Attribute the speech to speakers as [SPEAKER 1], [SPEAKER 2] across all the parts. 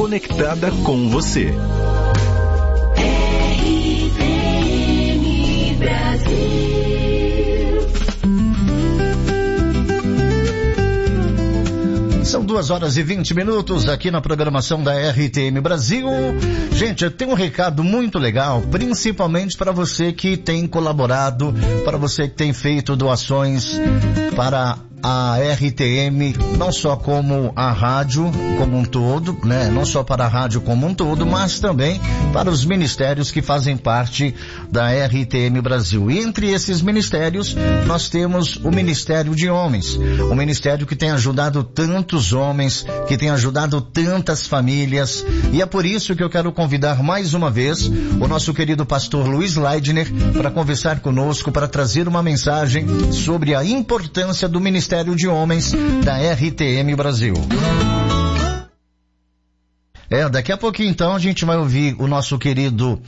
[SPEAKER 1] conectada com você.
[SPEAKER 2] RTM Brasil.
[SPEAKER 3] São 2h20 aqui na programação da RTM Brasil. Gente, eu tenho um recado muito legal, principalmente para você que tem colaborado, para você que tem feito doações para a RTM, não só como a rádio como um todo, né? Não só para a rádio como um todo, mas também para os ministérios que fazem parte da RTM Brasil. E entre esses ministérios, nós temos o Ministério de Homens, o ministério que tem ajudado tantos homens, que tem ajudado tantas famílias, e é por isso que eu quero convidar mais uma vez o nosso querido pastor Luiz Leidner para conversar conosco, para trazer uma mensagem sobre a importância do Ministério de Homens da RTM Brasil. Daqui a pouquinho então a gente vai ouvir o nosso querido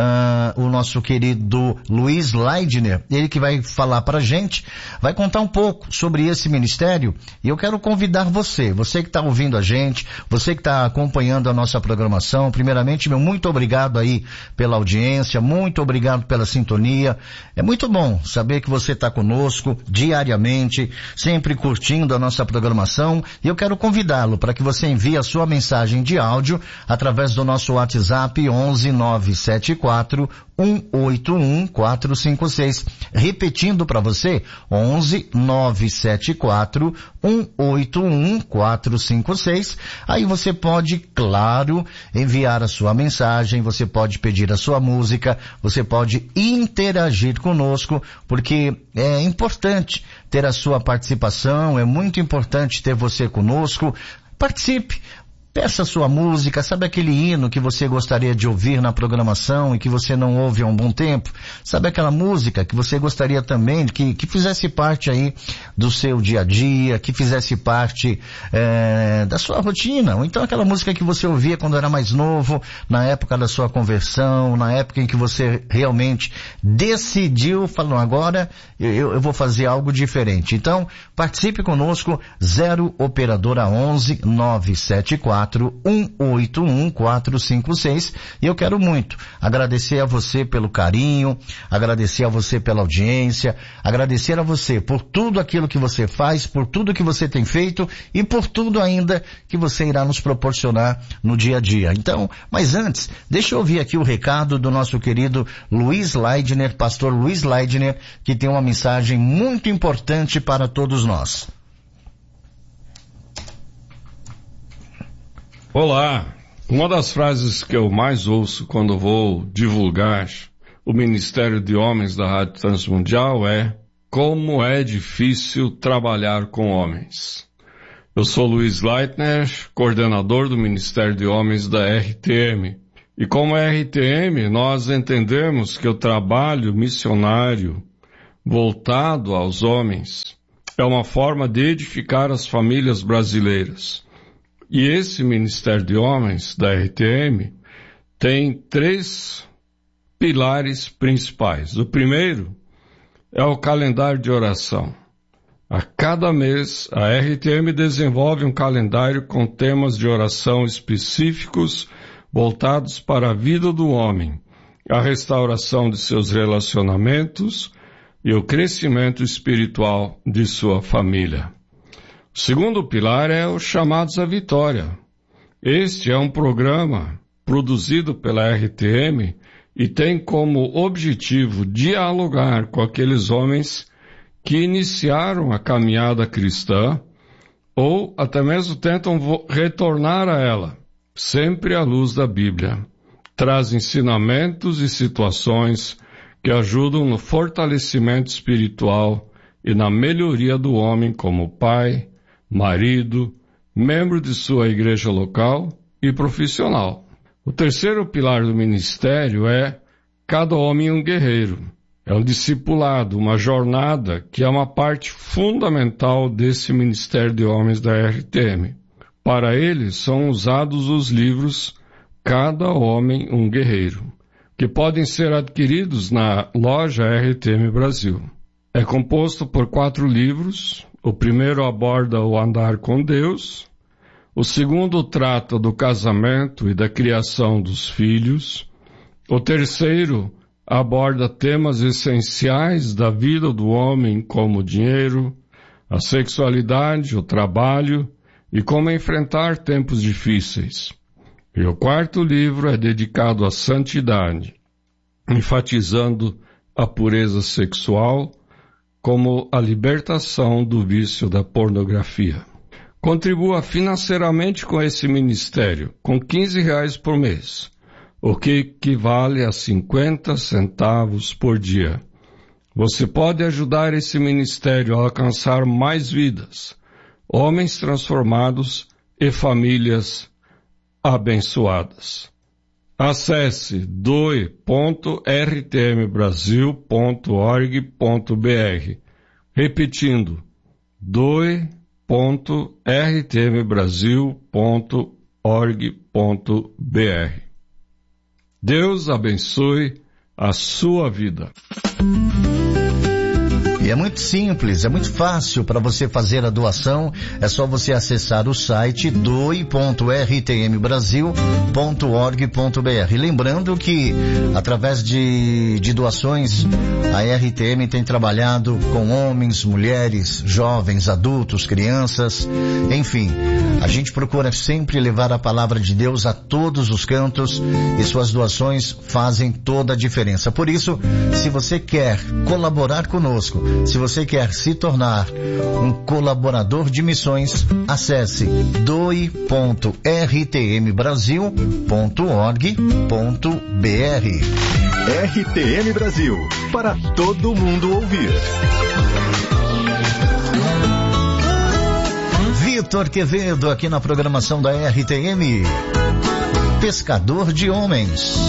[SPEAKER 3] Luiz Leidner, ele que vai falar pra gente, vai contar um pouco sobre esse ministério, e eu quero convidar você que está ouvindo a gente, você que está acompanhando a nossa programação, primeiramente, muito obrigado aí pela audiência, muito obrigado pela sintonia. É muito bom saber que você está conosco diariamente, sempre curtindo a nossa programação, e eu quero convidá-lo para que você envie a sua mensagem de áudio através do nosso WhatsApp 11 974 181 456. Repetindo para você, 11 974 181 456. Aí você pode, claro, enviar a sua mensagem, você pode pedir a sua música, você pode interagir conosco, porque é importante ter a sua participação, é muito importante ter você conosco. Participe. Peça a sua música, sabe aquele hino que você gostaria de ouvir na programação e que você não ouve há um bom tempo? Sabe aquela música que você gostaria também que fizesse parte aí do seu dia a dia, que fizesse parte da sua rotina? Ou então aquela música que você ouvia quando era mais novo, na época da sua conversão, na época em que você realmente decidiu, falou, agora eu vou fazer algo diferente. Então, participe conosco, 0 operadora 11 974 181 456. E eu quero muito agradecer a você pelo carinho, agradecer a você pela audiência, agradecer a você por tudo aquilo que você faz, por tudo que você tem feito e por tudo ainda que você irá nos proporcionar no dia a dia. Então, mas antes, deixa eu ouvir aqui o recado do nosso querido Luiz Leidner, pastor Luiz Leidner, que tem uma mensagem muito importante para todos nós.
[SPEAKER 4] Olá, uma das frases que eu mais ouço quando vou divulgar o Ministério de Homens da Rádio Transmundial é: como é difícil trabalhar com homens. Eu sou Luiz Leitner, coordenador do Ministério de Homens da RTM. E como RTM, nós entendemos que o trabalho missionário voltado aos homens é uma forma de edificar as famílias brasileiras. E esse Ministério de Homens da RTM tem 3 pilares principais. O primeiro é o calendário de oração. A cada mês, a RTM desenvolve um calendário com temas de oração específicos voltados para a vida do homem, a restauração de seus relacionamentos e o crescimento espiritual de sua família. O segundo pilar é os Chamados à Vitória. Este é um programa produzido pela RTM e tem como objetivo dialogar com aqueles homens que iniciaram a caminhada cristã ou até mesmo tentam retornar a ela, sempre à luz da Bíblia. Traz ensinamentos e situações que ajudam no fortalecimento espiritual e na melhoria do homem como pai, marido, membro de sua igreja local e profissional. O terceiro pilar do ministério é Cada Homem um Guerreiro. É um discipulado, uma jornada que é uma parte fundamental desse Ministério de Homens da RTM. Para ele são usados os livros Cada Homem um Guerreiro, que podem ser adquiridos na loja RTM Brasil. É composto por 4 livros. O primeiro aborda o andar com Deus, O segundo trata do casamento e da criação dos filhos. O terceiro aborda temas essenciais da vida do homem, como o dinheiro, a sexualidade, o trabalho e como enfrentar tempos difíceis. E o quarto livro é dedicado à santidade, enfatizando a pureza sexual como a libertação do vício da pornografia. Contribua financeiramente com esse ministério, com R$15 por mês, o que equivale a 50 centavos por dia. Você pode ajudar esse ministério a alcançar mais vidas, homens transformados e famílias abençoadas. Acesse doe.rtmbrasil.org.br. Repetindo, doe.rtmbrasil.org.br. Deus abençoe a sua vida.
[SPEAKER 3] E é muito simples, é muito fácil para você fazer a doação. É só você acessar o site doe.rtmbrasil.org.br. Lembrando que, através de doações, a RTM tem trabalhado com homens, mulheres, jovens, adultos, crianças, enfim. A gente procura sempre levar a palavra de Deus a todos os cantos e suas doações fazem toda a diferença. Por isso, se você quer colaborar conosco, se você quer se tornar um colaborador de missões, acesse doe.rtmbrasil.org.br.
[SPEAKER 1] RTM Brasil, para todo mundo ouvir.
[SPEAKER 3] Vitor Quevedo aqui na programação da RTM. Pescador de Homens.